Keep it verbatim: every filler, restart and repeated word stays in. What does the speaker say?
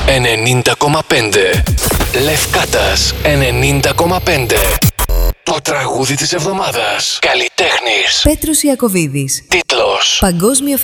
ενενήντα κόμμα πέντε. Λευκάτας ενενήντα κόμμα πέντε. Το τραγούδι της εβδομάδας. Καλλιτέχνης Πέτρος Ιακωβίδης. Τίτλος: Παγκόσμιο